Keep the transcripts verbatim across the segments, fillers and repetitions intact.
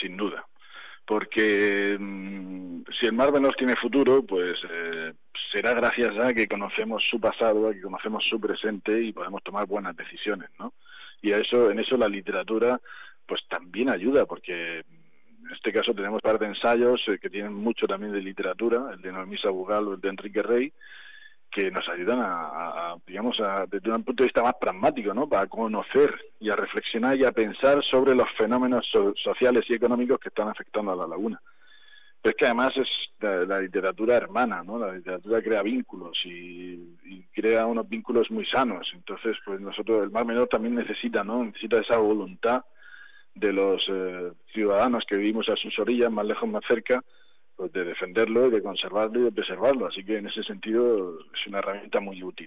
sin duda. Porque mmm, si el Mar Menor tiene futuro, pues eh, será gracias a que conocemos su pasado, a que conocemos su presente y podemos tomar buenas decisiones, ¿no? Y a eso, en eso la literatura pues también ayuda, porque en este caso tenemos un par de ensayos eh, que tienen mucho también de literatura, el de Noemí Sabugal o el de Enrique Rey, que nos ayudan a, a, a digamos, a, desde un punto de vista más pragmático, ¿no? Para conocer y a reflexionar y a pensar sobre los fenómenos so- sociales y económicos que están afectando a la laguna. Pero es que además es la, la literatura hermana, ¿no? La literatura crea vínculos y, y crea unos vínculos muy sanos. Entonces, pues nosotros, el Mar Menor también necesita, ¿no? Necesita esa voluntad de los eh, ciudadanos que vivimos a sus orillas, más lejos, más cerca, pues de defenderlo, de conservarlo y de preservarlo. Así que en ese sentido es una herramienta muy útil.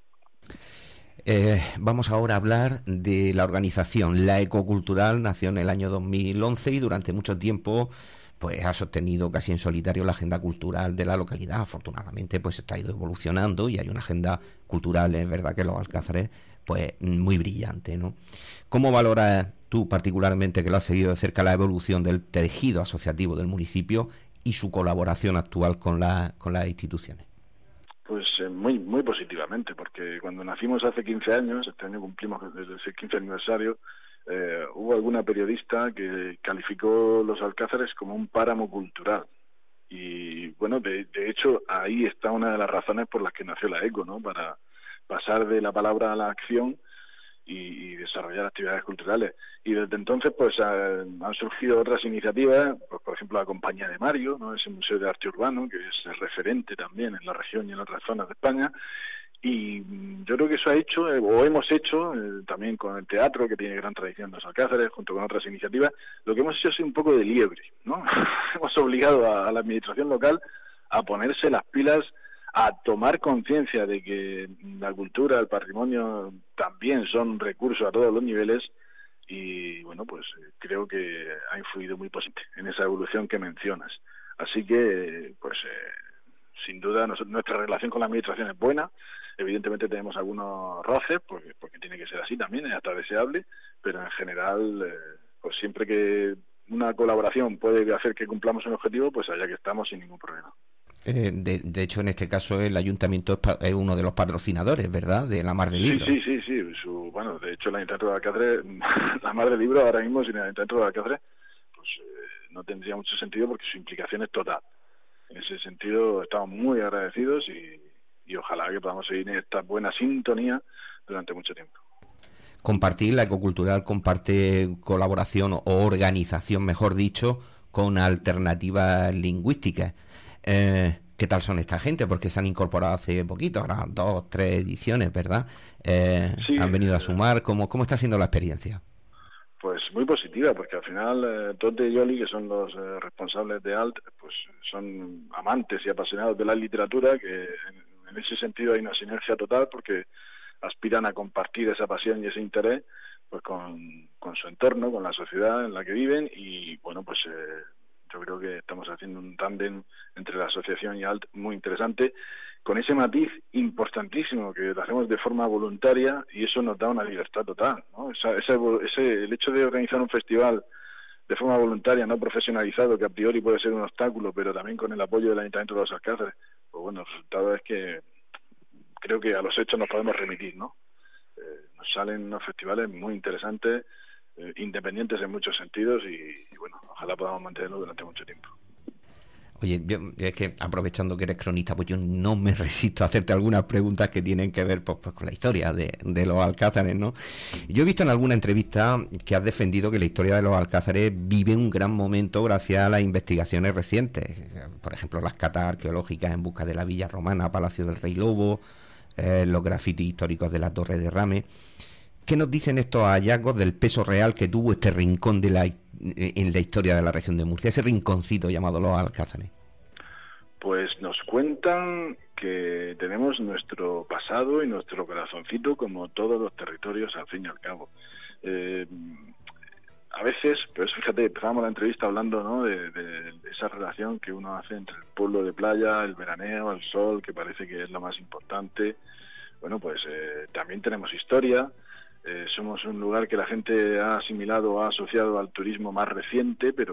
Eh, vamos ahora a hablar de la organización. La Ecocultural nació en el año dos mil once y durante mucho tiempo pues ha sostenido casi en solitario la agenda cultural de la localidad. Afortunadamente pues está ido evolucionando y hay una agenda cultural, es verdad, que Los Alcázares pues muy brillante, ¿no? ¿Cómo valoras tú particularmente, que lo has seguido de cerca, la evolución del tejido asociativo del municipio y su colaboración actual con la, con las instituciones? Pues eh, muy muy positivamente, porque cuando nacimos hace quince años, este año cumplimos desde ese quince aniversario, eh, hubo alguna periodista que calificó Los Alcázares como un páramo cultural. Y bueno, de, de hecho ahí está una de las razones por las que nació la ECO, ¿no? Para pasar de la palabra a la acción y, y desarrollar actividades culturales. Y desde entonces pues ha, han surgido otras iniciativas, pues, por ejemplo la Compañía de Mario, ¿no? Ese museo de arte urbano que es el referente también en la región y en otras zonas de España. Y yo creo que eso ha hecho, eh, o hemos hecho, eh, también con el teatro, que tiene gran tradición en Los Alcázares, junto con otras iniciativas, lo que hemos hecho es un poco de liebre, ¿no? Hemos obligado a, a la administración local a ponerse las pilas, a tomar conciencia de que la cultura, el patrimonio también son recursos a todos los niveles y, bueno, pues creo que ha influido muy positivamente en esa evolución que mencionas. Así que, pues, eh, sin duda, nos, nuestra relación con la administración es buena. Evidentemente tenemos algunos roces, porque, porque tiene que ser así también, es hasta deseable, pero en general, eh, pues siempre que una colaboración puede hacer que cumplamos un objetivo, pues allá que estamos sin ningún problema. Eh, de, de hecho, en este caso el ayuntamiento es, pa- es uno de los patrocinadores, ¿verdad?, de la Mar del Sí, Libro. sí, sí, sí. Su, bueno, de hecho el Ayuntamiento de Alcázares, la Mar del Libro ahora mismo sin el Ayuntamiento de Alcázares, pues eh, no tendría mucho sentido porque su implicación es total. En ese sentido estamos muy agradecidos y, y ojalá que podamos seguir en esta buena sintonía durante mucho tiempo. Compartir, la Ecocultural comparte colaboración o organización, mejor dicho, con alternativas lingüísticas. Eh, ¿Qué tal son esta gente? Porque se han incorporado hace poquito, ahora dos, tres ediciones, ¿verdad? Eh, Sí, han venido a eh, sumar. ¿Cómo, cómo está siendo la experiencia? pues muy positiva, porque al final eh, Tote y Yoli, que son los eh, responsables de A L T, pues son amantes y apasionados de la literatura, que en, en ese sentido hay una sinergia total, porque aspiran a compartir esa pasión y ese interés pues con, con su entorno, con la sociedad en la que viven, y bueno, pues eh, yo creo que estamos haciendo un tándem entre la asociación y A L T muy interesante, con ese matiz importantísimo que lo hacemos de forma voluntaria y eso nos da una libertad total, ¿no? Esa, ese, ese, el hecho de organizar un festival de forma voluntaria, no profesionalizado, que a priori puede ser un obstáculo, pero también con el apoyo del Ayuntamiento de Los Alcázares, pues bueno, el resultado es que creo que a los hechos nos podemos remitir, ¿no? Eh, nos salen unos festivales muy interesantes, eh, independientes en muchos sentidos y, y bueno, ojalá podamos mantenerlo durante mucho tiempo. Oye, yo, es que aprovechando que eres cronista, pues yo no me resisto a hacerte algunas preguntas que tienen que ver pues, pues con la historia de, de los Alcázares, ¿no? Yo he visto en alguna entrevista que has defendido que la historia de los Alcázares vive un gran momento gracias a las investigaciones recientes, por ejemplo, las catas arqueológicas en busca de la villa romana, Palacio del Rey Lobo, eh, los grafitis históricos de la Torre de Rame. ¿Qué nos dicen estos hallazgos del peso real que tuvo este rincón de la, en la historia de la región de Murcia, ese rinconcito llamado Los Alcázares? Pues nos cuentan que tenemos nuestro pasado y nuestro corazoncito como todos los territorios al fin y al cabo. Eh, a veces, pues fíjate, empezamos la entrevista hablando, ¿no?, de, de, de esa relación que uno hace entre el pueblo de playa, el veraneo, el sol, que parece que es lo más importante. Bueno, pues eh, también tenemos historia. Eh, somos un lugar que la gente ha asimilado o ha asociado al turismo más reciente, pero